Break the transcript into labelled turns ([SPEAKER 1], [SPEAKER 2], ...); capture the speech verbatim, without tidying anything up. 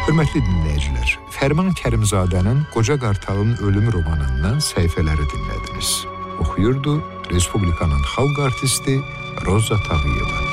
[SPEAKER 1] Hörmətli dinləyicilər, Fərman Kərimzadənin Qoca Qartalın Ölüm romanından səhifələri dinlədiniz. Oxuyurdu Respublikanın xalq artisti Roza Tağıyeva.